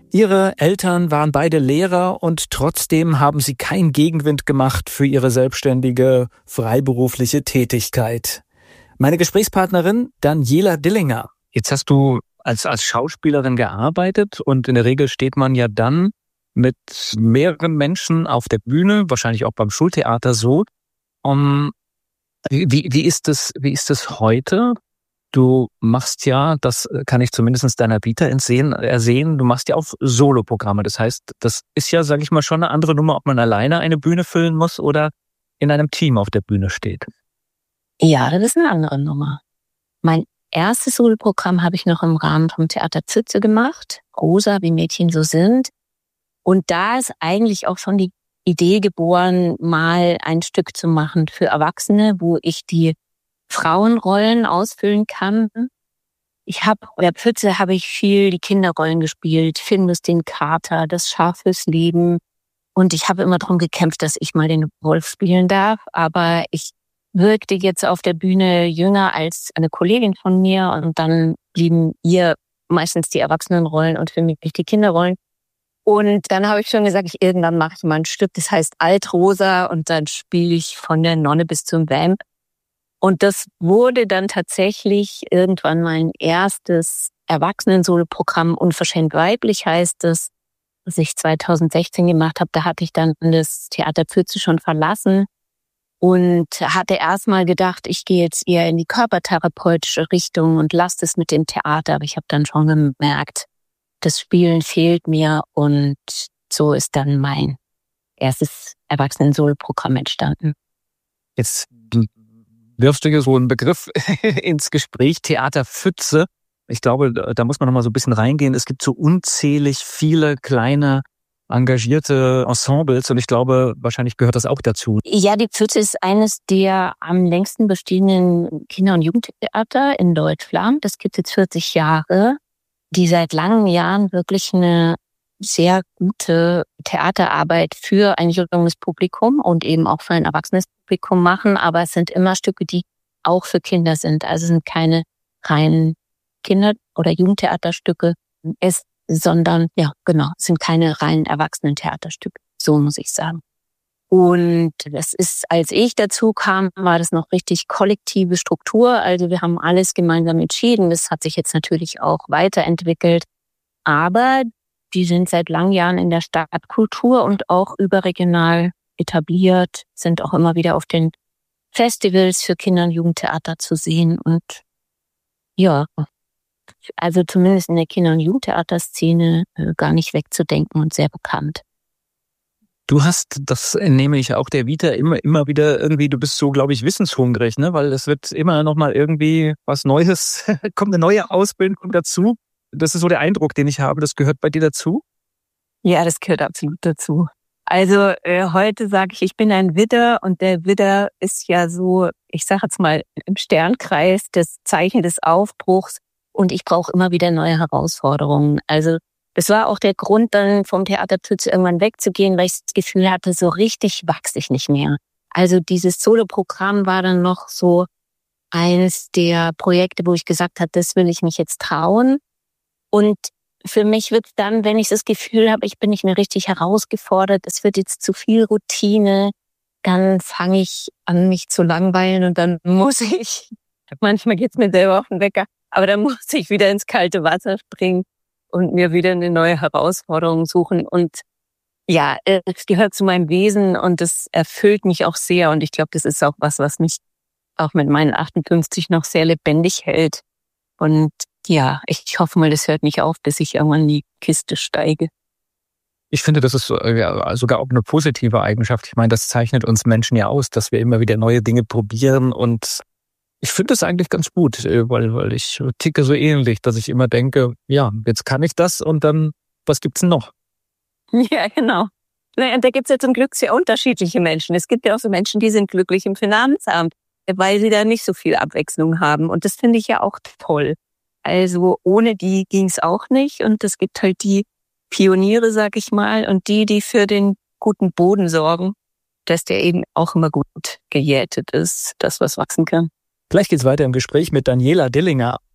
Ihre Eltern waren beide Lehrer und trotzdem haben Sie keinen Gegenwind gemacht für Ihre selbstständige, freiberufliche Tätigkeit. Meine Gesprächspartnerin Daniela Dillinger. Jetzt hast du als Schauspielerin gearbeitet und in der Regel steht man ja dann mit mehreren Menschen auf der Bühne, wahrscheinlich auch beim Schultheater so. Wie ist es heute? Du machst ja, das kann ich zumindest deiner Vita ersehen, du machst ja auch Soloprogramme. Das heißt, das ist ja, sage ich mal, schon eine andere Nummer, ob man alleine eine Bühne füllen muss oder in einem Team auf der Bühne steht. Ja, das ist eine andere Nummer. Mein erstes Soloprogramm habe ich noch im Rahmen vom Theater Pfütze gemacht. Rosa, wie Mädchen so sind. Und da ist eigentlich auch schon die Idee geboren, mal ein Stück zu machen für Erwachsene, wo ich die Frauenrollen ausfüllen kann. Bei der Pfütze habe ich viel die Kinderrollen gespielt, Findus den Kater, das Schaf fürs Leben. Und ich habe immer darum gekämpft, dass ich mal den Wolf spielen darf. Aber ich wirkte jetzt auf der Bühne jünger als eine Kollegin von mir. Und dann blieben ihr meistens die Erwachsenenrollen und für mich die Kinderrollen. Und dann habe ich schon gesagt, irgendwann mache ich mal ein Stück, das heißt Altrosa. Und dann spiele ich von der Nonne bis zum Vamp. Und das wurde dann tatsächlich irgendwann mein erstes Erwachsenen-Solo-Programm. Unverschämt weiblich heißt es, was ich 2016 gemacht habe. Da hatte ich dann das Theater Pfütze schon verlassen und hatte erstmal gedacht, ich gehe jetzt eher in die körpertherapeutische Richtung und lasse es mit dem Theater. Aber ich habe dann schon gemerkt, das Spielen fehlt mir. Und so ist dann mein erstes Erwachsenen-Solo-Programm entstanden. Jetzt wirfst du hier so einen Begriff ins Gespräch, Theater Pfütze. Ich glaube, da muss man noch mal so ein bisschen reingehen. Es gibt so unzählig viele kleine, engagierte Ensembles und ich glaube, wahrscheinlich gehört das auch dazu. Ja, die Pfütze ist eines der am längsten bestehenden Kinder- und Jugendtheater in Deutschland. Das gibt es jetzt 40 Jahre, die seit langen Jahren wirklich eine sehr gute Theaterarbeit für ein junges Publikum und eben auch für ein erwachsenes Publikum machen. Aber es sind immer Stücke, die auch für Kinder sind. Also es sind keine reinen Kinder- oder Jugendtheaterstücke, sondern, ja, genau, es sind keine reinen Erwachsenen-Theaterstücke. So muss ich sagen. Und das ist, als ich dazu kam, war das noch richtig kollektive Struktur. Also wir haben alles gemeinsam entschieden. Das hat sich jetzt natürlich auch weiterentwickelt. Aber die sind seit langen Jahren in der Stadtkultur und auch überregional etabliert, sind auch immer wieder auf den Festivals für Kinder- und Jugendtheater zu sehen. Und ja, also zumindest in der Kinder- und Jugendtheaterszene gar nicht wegzudenken und sehr bekannt. Du hast, das entnehme ich auch der Vita, immer wieder irgendwie, du bist so, glaube ich, wissenshungrig, ne? Weil es wird immer noch mal irgendwie was Neues, kommt eine neue Ausbildung dazu. Das ist so der Eindruck, den ich habe. Das gehört bei dir dazu? Ja, das gehört absolut dazu. Also heute sage ich bin ein Widder und der Widder ist ja so, ich sage jetzt mal, im Sternkreis das Zeichen des Aufbruchs und ich brauche immer wieder neue Herausforderungen. Also das war auch der Grund, dann vom Theater Pfütze irgendwann wegzugehen, weil ich das Gefühl hatte, so richtig wachse ich nicht mehr. Also dieses Solo-Programm war dann noch so eines der Projekte, wo ich gesagt habe, das will ich mich jetzt trauen. Und für mich wird dann, wenn ich das Gefühl habe, ich bin nicht mehr richtig herausgefordert, es wird jetzt zu viel Routine, dann fange ich an, mich zu langweilen und dann muss ich, manchmal geht's mir selber auf den Wecker, aber dann muss ich wieder ins kalte Wasser springen und mir wieder eine neue Herausforderung suchen. Und ja, es gehört zu meinem Wesen und es erfüllt mich auch sehr. Und ich glaube, das ist auch was mich auch mit meinen 58 noch sehr lebendig hält. Und ja, ich hoffe mal, das hört nicht auf, bis ich irgendwann in die Kiste steige. Ich finde, das ist sogar auch eine positive Eigenschaft. Ich meine, das zeichnet uns Menschen ja aus, dass wir immer wieder neue Dinge probieren. Und ich finde das eigentlich ganz gut, weil ich ticke so ähnlich, dass ich immer denke, ja, jetzt kann ich das und dann, was gibt's denn noch? Ja, genau. Naja, da gibt's ja zum Glück sehr unterschiedliche Menschen. Es gibt ja auch so Menschen, die sind glücklich im Finanzamt, weil sie da nicht so viel Abwechslung haben. Und das finde ich ja auch toll. Also ohne die ging's auch nicht. Und es gibt halt die Pioniere, sag ich mal, und die für den guten Boden sorgen, dass der eben auch immer gut gejätet ist, das was wachsen kann. Gleich geht's weiter im Gespräch mit Daniela Dillinger.